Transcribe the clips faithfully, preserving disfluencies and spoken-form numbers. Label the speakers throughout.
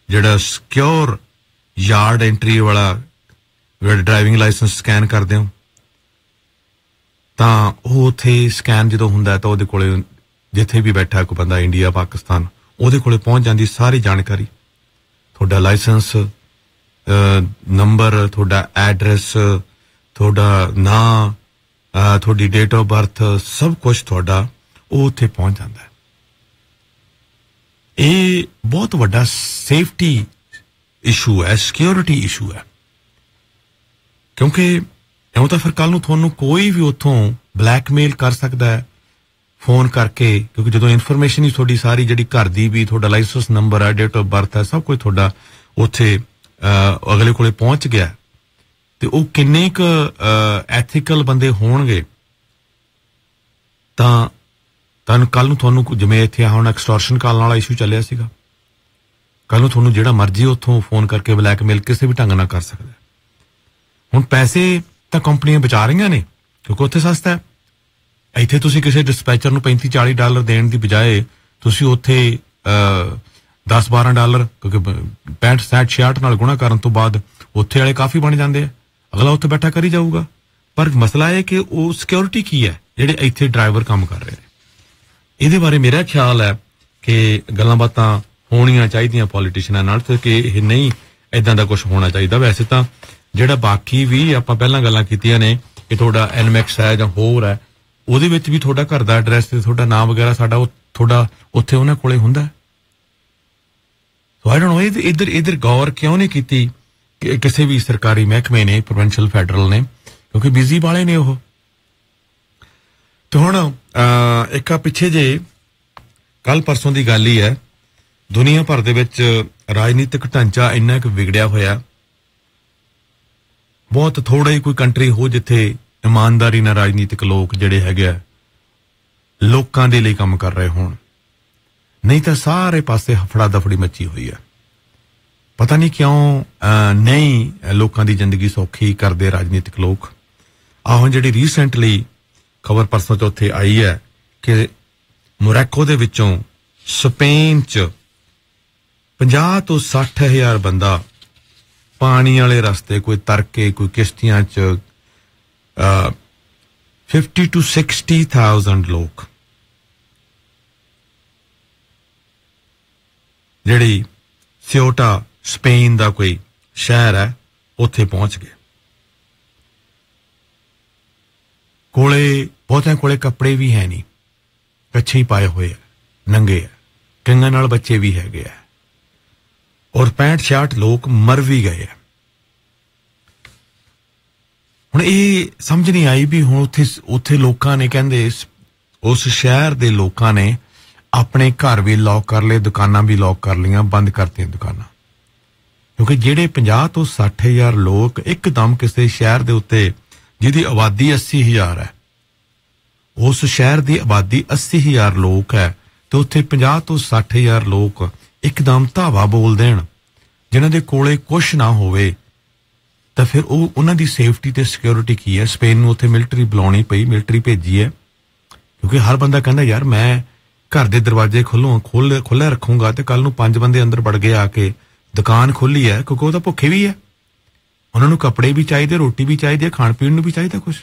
Speaker 1: ਜਿਹੜਾ secure yard entry ਵਾਲਾ driving licence scan ਕਰਦੇ ਹੋ ਤਾਂ ਉਹ ਉੱਥੇ ਸਕੈਨ ਜਦੋਂ ਹੁੰਦਾ ਤਾਂ ਉਹਦੇ ਕੋਲੇ ਜਿੱਥੇ ਵੀ ਬੈਠਾ ਕੋਈ ਬੰਦਾ ਇੰਡੀਆ ਪਾਕਿਸਤਾਨ ਉਹਦੇ ਕੋਲੇ ਪਹੁੰਚ ਜਾਂਦੀ ਸਾਰੀ ਜਾਣਕਾਰੀ ਤੁਹਾਡਾ ਲਾਇਸੈਂਸ ਨੰਬਰ ਤੁਹਾਡਾ ਐਡਰੈਸ ਤੁਹਾਡਾ ਨਾਂ ਤੁਹਾਡੀ ਡੇਟ ਆਫ ਬਰਥ ਸਭ ਕੁਝ ਤੁਹਾਡਾ ਉਹ ਉੱਥੇ ਪਹੁੰਚ ਜਾਂਦਾ ਹੈ ਇਹ ਬਹੁਤ ਵੱਡਾ ਸੇਫਟੀ ਇਸ਼ੂ ਹੈ ਸਿਕਿਉਰਿਟੀ ਇਸ਼ੂ ਹੈ ਕਿਉਂਕਿ ਇਉਂ ਤਾਂ ਫਿਰ ਕੱਲ ਨੂੰ ਤੁਹਾਨੂੰ ਕੋਈ ਵੀ ਉੱਥੋਂ ਬਲੈਕਮੇਲ ਕਰ ਸਕਦਾ ਹੈ ਫੋਨ ਕਰਕੇ ਕਿਉਂਕਿ ਜਦੋਂ ਇਨਫੋਰਮੇਸ਼ਨ ਹੀ ਤੁਹਾਡੀ ਸਾਰੀ ਜਿਹੜੀ ਘਰ ਦੀ ਵੀ ਤੁਹਾਡਾ ਲਾਇਸੈਂਸ ਨੰਬਰ ਹੈ ਡੇਟ ਆਫ ਬਰਥ ਹੈ ਸਭ ਕੁਝ ਤੁਹਾਡਾ ਉੱਥੇ ਅਗਲੇ ਕੋਲੇ ਪਹੁੰਚ ਗਿਆ ਤੇ ਉਹ ਕਿੰਨੇ ਕੁ ਐਥੀਕਲ ਬੰਦੇ ਹੋਣਗੇ ਤਾਂ ਤੁਹਾਨੂੰ ਕੱਲ ਨੂੰ ਤੁਹਾਨੂੰ ਜਿਵੇਂ ਇੱਥੇ ਹੁਣ ਐਕਸਟੋਰਸ਼ਨ ਕਾਲ ਵਾਲਾ ਇਸ਼ੂ ਚੱਲਿਆ ਸੀਗਾ ਕੱਲ ਨੂੰ ਤੁਹਾਨੂੰ ਜਿਹੜਾ ਮਰਜ਼ੀ ਉੱਥੋਂ ਫੋਨ ਕਰਕੇ ਬਲੈਕਮੇਲ ਕਿਸੇ ਵੀ ਢੰਗ ਨਾਲ ਕਰ ਸਕਦਾ ਹੁਣ ਪੈਸੇ ਤਾਂ ਕੰਪਨੀਆਂ ਬਚਾ ਰਹੀਆਂ ਨੇ ਕਿਉਂਕਿ ਉੱਥੇ ਸਸਤਾ ਹੈ ਇੱਥੇ ਤੁਸੀਂ ਕਿਸੇ ਡਿਸਪੈਚਰ ਨੂੰ ਪੈਂਤੀ ਚਾਲੀ ਡਾਲਰ ਦੇਣ ਦੀ ਬਜਾਏ ਤੁਸੀਂ ਉੱਥੇ ਦਸ ਬਾਰਾਂ ਡਾਲਰ ਕਿਉਂਕਿ ਪੈਂਹਠ ਸੱਠ ਛਿਆਹਠ ਨਾਲ ਗੁਣਾ ਕਰਨ ਤੋਂ ਬਾਅਦ ਉੱਥੇ ਵਾਲੇ ਕਾਫੀ ਬਣ ਜਾਂਦੇ ਆ ਅਗਲਾ ਉੱਥੇ ਬੈਠਾ ਕਰੀ ਜਾਊਗਾ ਪਰ ਮਸਲਾ ਇਹ ਕਿ ਉਹ ਸਿਕਿਉਰਿਟੀ ਕੀ ਹੈ ਜਿਹੜੇ ਇੱਥੇ ਡਰਾਈਵਰ ਕੰਮ ਕਰ ਰਹੇ ਨੇ ਇਹਦੇ ਬਾਰੇ ਮੇਰਾ ਖਿਆਲ ਹੈ ਕਿ ਗੱਲਾਂ ਬਾਤਾਂ ਹੋਣੀਆਂ ਚਾਹੀਦੀਆਂ ਪੋਲੀਟੀਸ਼ੀਅਨਾਂ ਨਾਲ ਤੇ ਕਿ ਇਹ ਨਹੀਂ ਇਦਾਂ ਦਾ ਕੁਝ ਹੋਣਾ ਚਾਹੀਦਾ ਵੈਸੇ ਤਾਂ ਜਿਹੜਾ ਬਾਕੀ ਵੀ ਆਪਾਂ ਪਹਿਲਾਂ ਗੱਲਾਂ ਕੀਤੀਆਂ ਨੇ ਕਿ ਤੁਹਾਡਾ ਐਨਮੈਕਸ ਹੈ ਜਾਂ ਹੋਰ ਹੈ ਉਹਦੇ ਵਿੱਚ ਵੀ ਤੁਹਾਡਾ ਘਰ ਦਾ ਐਡਰੈਸ ਤੇ ਤੁਹਾਡਾ ਨਾਮ ਵਗੈਰਾ ਸਾਡਾ ਉਹ ਤੁਹਾਡਾ ਉੱਥੇ ਉਹਨਾਂ ਕੋਲੇ ਹੁੰਦਾ ਸੋ ਆਈ ਡੋਨਟ ਨੋ ਇਧਰ ਇਧਰ ਗੌਰ ਕਿਉਂ ਨਹੀਂ ਕੀਤੀ ਕਿਸੇ ਵੀ ਸਰਕਾਰੀ ਮਹਿਕਮੇ ਨੇ ਪ੍ਰੋਵਿੰਸ਼ੀਅਲ ਫੈਡਰਲ ਨੇ ਕਿਉਂਕਿ ਬਿਜ਼ੀ ਵਾਲੇ ਨੇ ਉਹ ਤੇ ਹੁਣ ਇੱਕ ਆ ਪਿੱਛੇ ਜੇ ਕੱਲ ਪਰਸੋਂ ਦੀ ਗੱਲ ਹੀ ਹੈ ਦੁਨੀਆ ਭਰ ਦੇ ਵਿੱਚ ਰਾਜਨੀਤਿਕ ਢਾਂਚਾ ਇੰਨਾ ਕੁ ਵਿਗੜਿਆ ਹੋਇਆ ਬਹੁਤ ਥੋੜਾ ਹੀ ਕੋਈ ਕੰਟਰੀ ਹੋ ਜਿੱਥੇ ਇਮਾਨਦਾਰੀ ਨਾਲ ਰਾਜਨੀਤਿਕ ਲੋਕ ਜਿਹੜੇ ਹੈਗੇ ਆ ਲੋਕਾਂ ਦੇ ਲਈ ਕੰਮ ਕਰ ਰਹੇ ਹੋਣ ਨਹੀਂ ਤਾਂ ਸਾਰੇ ਪਾਸੇ ਹਫੜਾ ਦਫੜੀ ਮੱਚੀ ਹੋਈ ਹੈ ਪਤਾ ਨਹੀਂ ਕਿਉਂ ਨਹੀਂ ਲੋਕਾਂ ਦੀ ਜ਼ਿੰਦਗੀ ਸੌਖੀ ਕਰਦੇ ਰਾਜਨੀਤਿਕ ਲੋਕ ਆਹ ਜਿਹੜੀ ਰੀਸੈਂਟਲੀ ਖਬਰ ਪਰਸੋਂ ਚੌਥੇ ਆਈ ਹੈ ਕਿ ਮੋਰੋਕੋ ਦੇ ਵਿੱਚੋਂ ਸਪੇਨ ਚ ਪੰਜਾਹ ਤੋਂ ਸੱਠ ਹਜ਼ਾਰ ਬੰਦਾ ਪਾਣੀ ਵਾਲੇ ਰਸਤੇ ਕੋਈ ਤਰਕੇ ਕੋਈ ਕਿਸ਼ਤੀਆਂ ਚ ਫਿਫਟੀ ਟੂ ਸਿਕਸਟੀ ਥਾਊਜ਼ੈਂਡ ਲੋਕ ਜਿਹੜੀ ਸਿਓਟਾ ਸਪੇਨ ਦਾ ਕੋਈ ਸ਼ਹਿਰ ਹੈ ਉੱਥੇ ਪਹੁੰਚ ਗਏ ਕੋਲੇ ਬਹੁਤਿਆਂ ਕੋਲੇ ਕੱਪੜੇ ਵੀ ਹੈ ਨਹੀਂ ਕੱਛੇ ਹੀ ਪਾਏ ਹੋਏ ਆ ਨੰਗੇ ਆ ਕਈਆਂ ਨਾਲ ਬੱਚੇ ਵੀ ਹੈਗੇ ਆ ਔਰ ਪੈਂਹਠ ਛਿਆਹਠ ਲੋਕ ਮਰ ਵੀ ਗਏ ਆ ਹੁਣ ਇਹ ਸਮਝ ਨਹੀਂ ਆਈ ਵੀ ਹੁਣ ਉੱਥੇ ਉੱਥੇ ਲੋਕਾਂ ਨੇ ਕਹਿੰਦੇ ਉਸ ਸ਼ਹਿਰ ਦੇ ਲੋਕਾਂ ਨੇ ਆਪਣੇ ਘਰ ਵੀ ਲੌਕ ਕਰ ਲਏ ਦੁਕਾਨਾਂ ਵੀ ਲੌਕ ਕਰ ਲਈਆਂ ਬੰਦ ਕਰਤੀਆਂ ਦੁਕਾਨਾਂ ਕਿਉਂਕਿ ਜਿਹੜੇ ਪੰਜਾਹ ਤੋਂ ਸੱਠ ਹਜ਼ਾਰ ਲੋਕ ਇੱਕਦਮ ਕਿਸੇ ਸ਼ਹਿਰ ਦੇ ਉੱਤੇ ਜਿਹਦੀ ਆਬਾਦੀ ਅੱਸੀ ਹਜ਼ਾਰ ਹੈ ਉਸ ਸ਼ਹਿਰ ਦੀ ਆਬਾਦੀ ਅੱਸੀ ਹਜ਼ਾਰ ਲੋਕ ਹੈ ਤੇ ਉੱਥੇ ਪੰਜਾਹ ਤੋਂ ਸੱਠ ਹਜ਼ਾਰ ਲੋਕ ਇੱਕਦਮ ਧਾਵਾ ਬੋਲ ਦੇਣ ਜਿਨ੍ਹਾਂ ਦੇ ਕੋਲੇ ਕੁਛ ਨਾ ਹੋਵੇ ਤਾਂ ਫਿਰ ਉਹ ਉਹਨਾਂ ਦੀ ਸੇਫਟੀ ਤੇ ਸਿਕਿਉਰਿਟੀ ਕੀ ਹੈ ਸਪੇਨ ਨੂੰ ਉੱਥੇ ਮਿਲਟਰੀ ਬੁਲਾਉਣੀ ਪਈ ਮਿਲਟਰੀ ਭੇਜੀ ਹੈ ਕਿਉਂਕਿ ਹਰ ਬੰਦਾ ਕਹਿੰਦਾ ਯਾਰ ਮੈਂ ਘਰ ਦੇ ਦਰਵਾਜ਼ੇ ਖੋਲੂ ਖੋਲ ਖੁੱਲ੍ਹਾ ਰੱਖੂੰਗਾ ਤੇ ਕੱਲ ਨੂੰ ਪੰਜ ਬੰਦੇ ਅੰਦਰ ਵੜ ਗਏ ਆ ਕੇ ਦੁਕਾਨ ਖੋਲੀ ਹੈ ਕਿਉਂਕਿ ਉਹ ਤਾਂ ਭੁੱਖੇ ਵੀ ਹੈ ਉਹਨਾਂ ਨੂੰ ਕੱਪੜੇ ਵੀ ਚਾਹੀਦੇ ਰੋਟੀ ਵੀ ਚਾਹੀਦੀ ਹੈ ਖਾਣ ਪੀਣ ਨੂੰ ਵੀ ਚਾਹੀਦਾ ਕੁਛ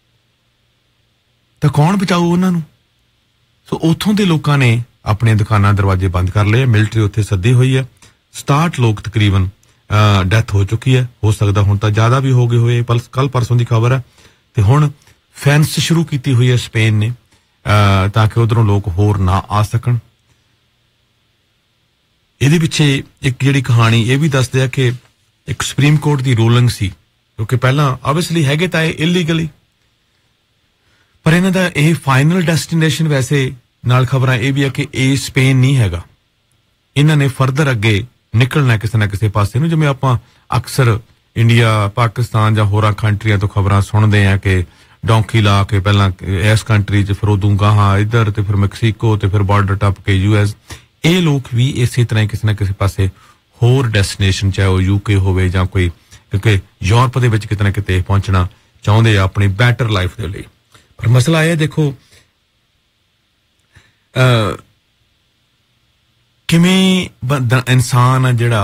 Speaker 1: ਤਾਂ ਕੌਣ ਬਚਾਊ ਉਹਨਾਂ ਨੂੰ ਸੋ ਉੱਥੋਂ ਦੇ ਲੋਕਾਂ ਨੇ ਆਪਣੇ ਦੁਕਾਨਾਂ ਦਰਵਾਜ਼ੇ ਬੰਦ ਕਰ ਲਏ ਮਿਲਟਰੀ ਉੱਥੇ ਸੱਦੀ ਹੋਈ ਹੈ ਸਤਾਹਠ ਲੋਕ ਤਕਰੀਬਨ ਡੈਥ ਹੋ ਚੁੱਕੀ ਹੈ ਹੋ ਸਕਦਾ ਹੁਣ ਤਾਂ ਜ਼ਿਆਦਾ ਵੀ ਹੋ ਗਏ ਹੋਏ ਪਰ ਕੱਲ ਪਰਸੋਂ ਦੀ ਖਬਰ ਹੈ ਤੇ ਹੁਣ ਫੈਂਸ ਸ਼ੁਰੂ ਕੀਤੀ ਹੋਈ ਹੈ ਸਪੇਨ ਨੇ ਤਾਂ ਕਿ ਉਧਰੋਂ ਲੋਕ ਹੋਰ ਨਾ ਆ ਸਕਣ ਇਹਦੇ ਪਿੱਛੇ ਇੱਕ ਜਿਹੜੀ ਕਹਾਣੀ ਇਹ ਵੀ ਦੱਸਦੇ ਆ ਕਿ ਇੱਕ ਸੁਪਰੀਮ ਕੋਰਟ ਦੀ ਰੂਲਿੰਗ ਸੀ ਕਿਉਂਕਿ ਪਹਿਲਾਂ ਆਬਵੀਅਸਲੀ ਹੈਗੇ ਤਾਂ ਇਹ ਇਲੀਗਲੀ ਪਰ ਇਹਨਾਂ ਦਾ ਇਹ ਫਾਈਨਲ ਡੈਸਟੀਨੇਸ਼ਨ ਵੈਸੇ ਨਾਲ ਖਬਰਾਂ ਇਹ ਵੀ ਆ ਕਿ ਇਹ ਸਪੇਨ ਨਹੀਂ ਹੈਗਾ ਇਹਨਾਂ ਨੇ ਫਰਦਰ ਅੱਗੇ ਨਿਕਲਣਾ ਕਿਸੇ ਨਾ ਕਿਸੇ ਪਾਸੇ ਨੂੰ ਜਿਵੇਂ ਆਪਾਂ ਅਕਸਰ ਇੰਡੀਆ ਪਾਕਿਸਤਾਨ ਜਾਂ ਹੋਰਾਂ ਕੰਟਰੀਆਂ ਤੋਂ ਖਬਰਾਂ ਸੁਣਦੇ ਆ ਕਿ ਡੌਂਕੀ ਲਾ ਕੇ ਪਹਿਲਾਂ ਇਸ ਕੰਟਰੀ 'ਚ ਫਿਰ ਉਦੋਂ ਗਾਹਾਂ ਇੱਧਰ ਤੇ ਫਿਰ ਮੈਕਸੀਕੋ ਤੇ ਫਿਰ ਬਾਰਡਰ ਟੱਪ ਕੇ ਯੂ ਐਸ ਇਹ ਲੋਕ ਵੀ ਇਸੇ ਤਰ੍ਹਾਂ ਕਿਸੇ ਨਾ ਕਿਸੇ ਪਾਸੇ ਹੋਰ ਡੈਸਟੀਨੇਸ਼ਨ ਚਾਹੇ ਉਹ ਯੂਕੇ ਹੋਵੇ ਜਾਂ ਕੋਈ ਕਿਉਂਕਿ ਯੂਰਪ ਦੇ ਵਿੱਚ ਕਿਤੇ ਨਾ ਕਿਤੇ ਪਹੁੰਚਣਾ ਚਾਹੁੰਦੇ ਆ ਆਪਣੀ ਬੈਟਰ ਲਾਈਫ ਦੇ ਲਈ ਪਰ ਮਸਲਾ ਇਹ ਦੇਖੋ ਕਿਵੇਂ ਇਨਸਾਨ ਜਿਹੜਾ